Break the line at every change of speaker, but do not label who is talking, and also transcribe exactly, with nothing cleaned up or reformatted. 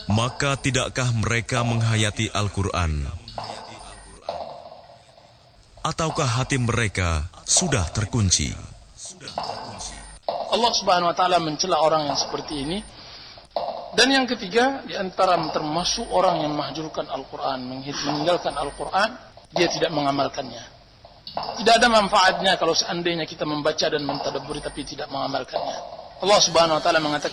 Maka tidakkah mereka menghayati Al-Quran? Ataukah hati mereka sudah terkunci?
Allah Subhanahu wa taala mencela orang yang seperti ini. Dan yang ketiga, di antara termasuk orang yang mahjurkan Al-Quran, meninggalkan Al-Quran, dia tidak mengamalkannya. Tidak ada manfaatnya kalau seandainya kita membaca dan mentadabburi tapi tidak mengamalkannya. Allah Subhanahu wa taala mengatakan